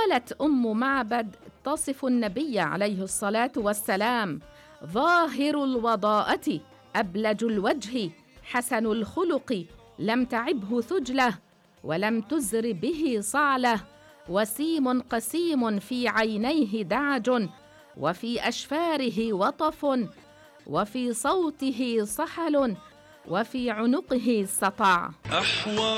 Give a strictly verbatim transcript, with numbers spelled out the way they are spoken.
قالت أم معبد تصف النبي عليه الصلاة والسلام: ظاهر الوضاءة، أبلج الوجه، حسن الخلق، لم تعبه ثجله، ولم تزر به صعله، وسيم قسيم في عينيه دعج، وفي أشفاره وطف، وفي صوته صحل، وفي عنقه سطع.